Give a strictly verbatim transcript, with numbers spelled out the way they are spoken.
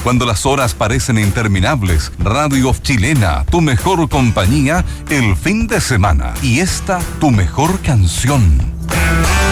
Cuando las horas parecen interminables, Radio Chilena, tu mejor compañía, el fin de semana. Y esta, tu mejor canción.